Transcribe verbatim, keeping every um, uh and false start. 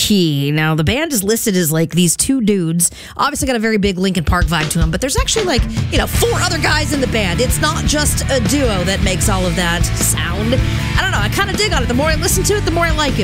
Key. Now, the band is listed as like these two dudes. Obviously got a very big Linkin Park vibe to them, but there's actually like, you know, four other guys in the band. It's not just a duo that makes all of that sound. I don't know. I kind of dig on it. The more I listen to it, the more I like it.